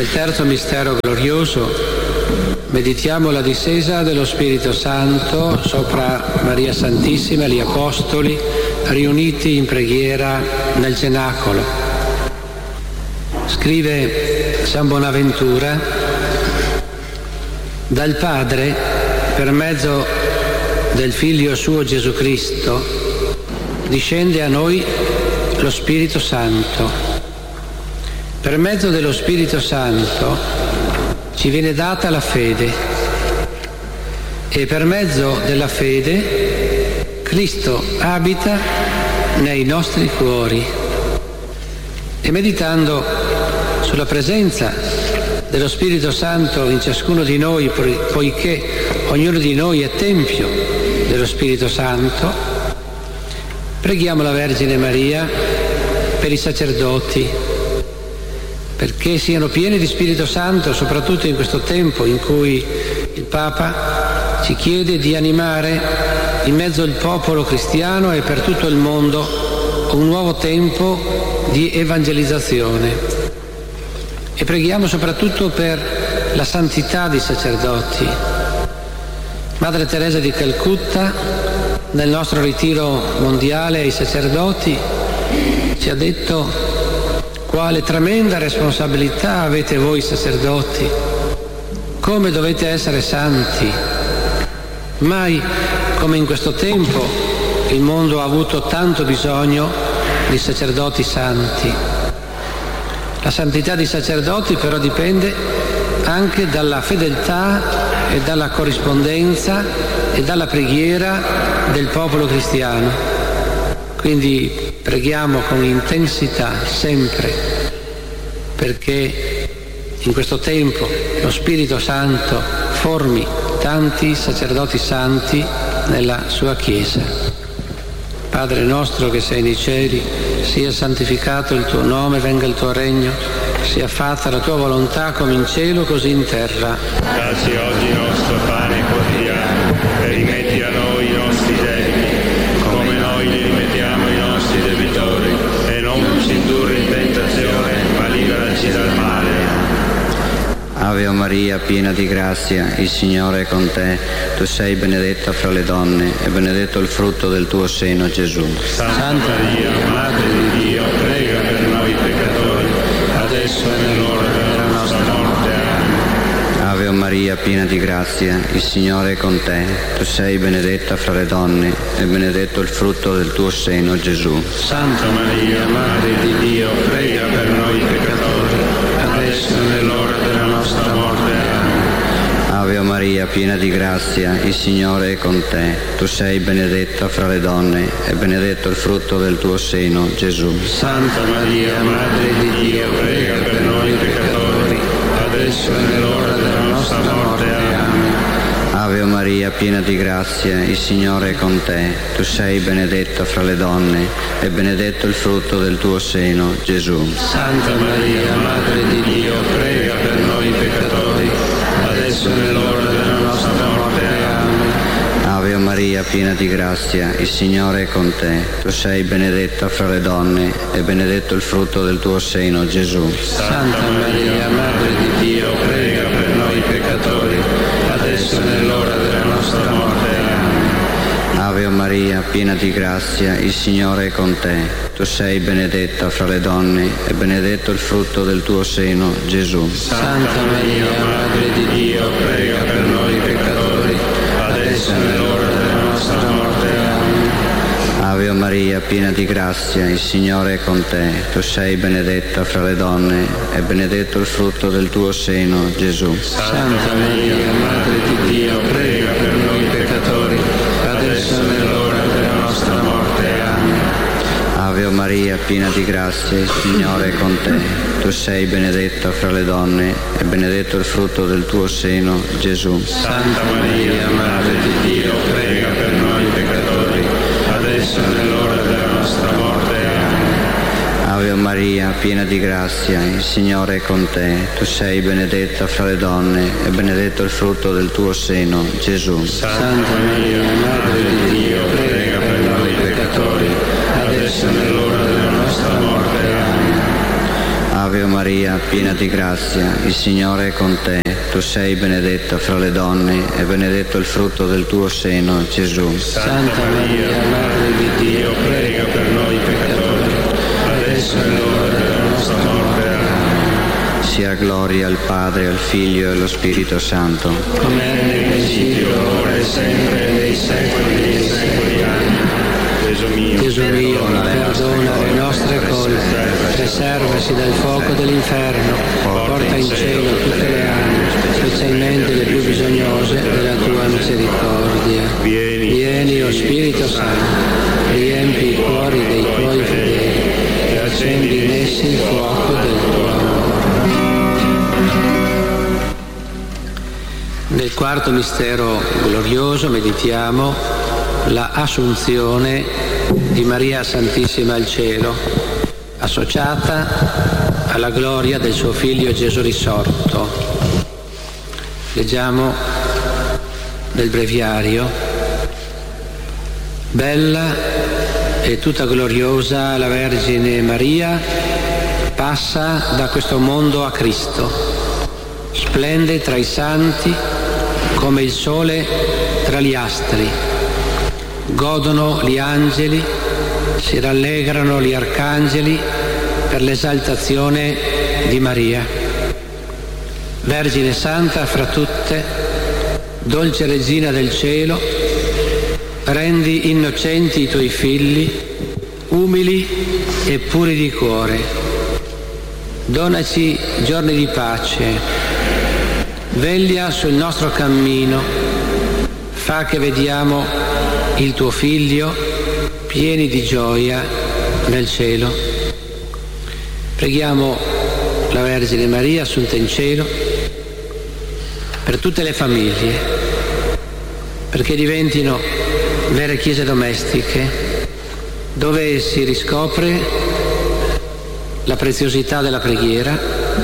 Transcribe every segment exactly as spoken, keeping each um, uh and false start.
Nel terzo mistero glorioso meditiamo la discesa dello Spirito Santo sopra Maria Santissima e gli Apostoli riuniti in preghiera nel cenacolo. Scrive San Bonaventura: dal Padre, per mezzo del Figlio suo Gesù Cristo, discende a noi lo Spirito Santo. Per mezzo dello Spirito Santo ci viene data la fede e per mezzo della fede Cristo abita nei nostri cuori. E meditando sulla presenza dello Spirito Santo in ciascuno di noi, poiché ognuno di noi è tempio dello Spirito Santo, preghiamo la Vergine Maria per i sacerdoti, perché siano pieni di Spirito Santo, soprattutto in questo tempo in cui il Papa ci chiede di animare in mezzo al popolo cristiano e per tutto il mondo un nuovo tempo di evangelizzazione. E preghiamo soprattutto per la santità dei sacerdoti. Madre Teresa di Calcutta, nel nostro ritiro mondiale ai sacerdoti, ci ha detto: quale tremenda responsabilità avete voi sacerdoti, come dovete essere santi. Mai come in questo tempo il mondo ha avuto tanto bisogno di sacerdoti santi. La santità dei sacerdoti però dipende anche dalla fedeltà e dalla corrispondenza e dalla preghiera del popolo cristiano. Quindi preghiamo con intensità sempre, perché in questo tempo lo Spirito Santo formi tanti sacerdoti santi nella sua Chiesa. Padre nostro che sei nei cieli, sia santificato il tuo nome, venga il tuo regno, sia fatta la tua volontà come in cielo così in terra. Dacci oggi il nostro pane quotidiano e rimetti a noi i nostri debiti, come noi li rimettiamo ai nostri debitori, e non ci indurre in tentazione, ma liberaci dal male. Ave Maria, piena di grazia, il Signore è con te. Tu sei benedetta fra le donne e benedetto il frutto del tuo seno, Gesù. Santa Maria, Madre di Dio, prega per noi peccatori, adesso è nell'ora della nostra morte. Amen. Ave Maria, piena di grazia, il Signore è con te. Tu sei benedetta fra le donne e benedetto il frutto del tuo seno, Gesù. Santa Maria, Madre di Dio, prega per noi peccatori, adesso è nell'ora della nostra morte. Amen. Ave Maria, piena di grazia, il Signore è con te. Tu sei benedetta fra le donne e benedetto il frutto del tuo seno, Gesù. Santa Maria, Madre di Dio, prega per noi peccatori, adesso è nell'ora della nostra morte. Amen. Ave Maria, piena di grazia, il Signore è con te. Tu sei benedetta fra le donne e benedetto il frutto del tuo seno, Gesù. Santa Maria, Madre di Dio, prega per noi peccatori, adesso è nell'ora della nostra morte. Amen. Ave Maria, piena di grazia, il Signore è con te. Tu sei benedetta fra le donne e benedetto il frutto del tuo seno, Gesù. Santa Maria, Madre di Dio, prega per noi peccatori, adesso è nell'ora della nostra morte. Amen. Ave Maria, piena di grazia, il Signore è con te. Tu sei benedetta fra le donne e benedetto il frutto del tuo seno, Gesù. Santa Maria, Madre di Dio, prega per noi peccatori, adesso è nell'ora della nostra morte. Amen. Ave Maria, piena di grazia, il Signore è con te. Tu sei benedetta fra le donne e benedetto il frutto del tuo seno, Gesù. Santa Maria, Madre di Dio, prega per noi peccatori, adesso è nell'ora della nostra morte. Amen. Ave Maria, piena di grazia, il Signore è con te. Tu sei benedetta fra le donne e benedetto il frutto del tuo seno, Gesù. Santa Maria, Madre di Dio, prega per noi peccatori, adesso è nell'ora della nostra morte. Amen. Ave Maria, piena di grazia, il Signore è con te. Tu sei benedetta fra le donne e benedetto il frutto del tuo seno, Gesù. Santa Maria, Madre di Dio, prega per noi peccatori, adesso è nell'ora della nostra morte. Amen. Ave Ave Maria, piena di grazia, il Signore è con te. Tu sei benedetta fra le donne e benedetto il frutto del tuo seno, Gesù. Santa Maria, Madre di Dio, prega per noi peccatori, adesso è l'ora della nostra morte. Amen. Sia gloria al Padre, al Figlio e allo Spirito Santo. Come era nel principio, ora e sempre, nei secoli dei secoli. Amen. Gesù mio, Gesù mio, perdona le nostre colpe, preservaci dal fuoco dell'inferno, porta in cielo tutte le anime, specialmente le più bisognose della tua misericordia. Vieni, Vieni, o Spirito Santo, riempi i cuori dei tuoi fedeli e accendi in essi il fuoco del tuo amore. Nel quarto mistero glorioso meditiamo la Assunzione di Maria Santissima al cielo, associata alla gloria del suo Figlio Gesù risorto. Leggiamo nel breviario: bella e tutta gloriosa la Vergine Maria passa da questo mondo a Cristo, splende tra i santi come il sole tra gli astri. Godono gli angeli, si rallegrano gli arcangeli per l'esaltazione di Maria. Vergine Santa fra tutte, dolce Regina del cielo, rendi innocenti i tuoi figli, umili e puri di cuore. Donaci giorni di pace, veglia sul nostro cammino, fa che vediamo il tuo Figlio pieni di gioia nel cielo. Preghiamo la Vergine Maria assunta in cielo per tutte le famiglie, perché diventino vere chiese domestiche dove si riscopre la preziosità della preghiera,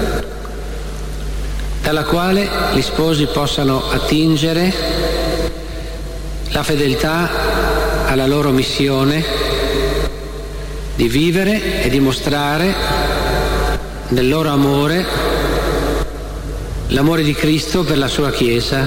dalla quale gli sposi possano attingere la fedeltà alla loro missione di vivere e dimostrare nel loro amore l'amore di Cristo per la sua Chiesa,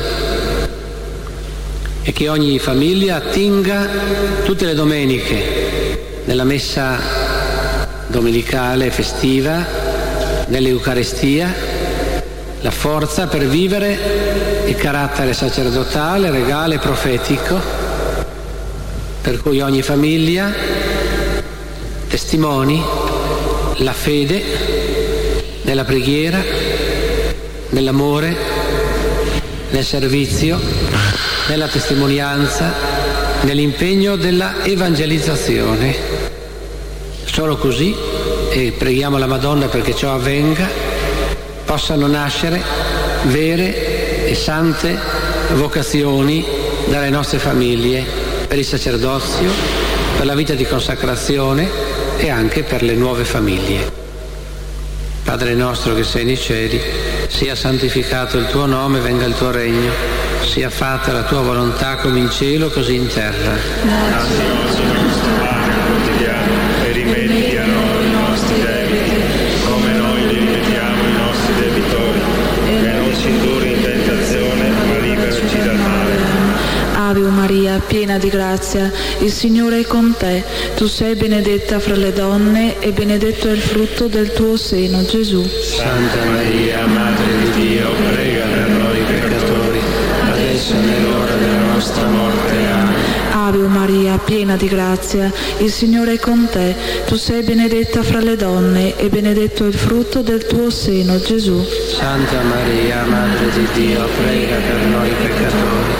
e che ogni famiglia attinga tutte le domeniche nella messa domenicale festiva, nell'Eucarestia, la forza per vivere il carattere sacerdotale, regale e profetico, per cui ogni famiglia testimoni la fede nella preghiera, nell'amore, nel servizio, nella testimonianza, nell'impegno della evangelizzazione. Solo così, e preghiamo la Madonna perché ciò avvenga, possano nascere vere e sante vocazioni dalle nostre famiglie per il sacerdozio, per la vita di consacrazione e anche per le nuove famiglie. Padre nostro che sei nei cieli, sia santificato il tuo nome, venga il tuo regno, sia fatta la tua volontà come in cielo così in terra. Dacci oggi il nostro pane quotidiano e rimetti a noi i nostri debiti, come noi li rimettiamo ai nostri debitori, e non ci indurre in tentazione, ma liberaci dal male. Ave Maria, piena di grazia, il Signore è con te. Tu sei benedetta fra le donne e benedetto è il frutto del tuo seno, Gesù. Santa Maria, Madre di Dio, prega per noi peccatori, adesso è nell'ora della nostra morte. Amen. Ave Maria, piena di grazia, il Signore è con te. Tu sei benedetta fra le donne e benedetto è il frutto del tuo seno, Gesù. Santa Maria, Madre di Dio, prega per noi peccatori,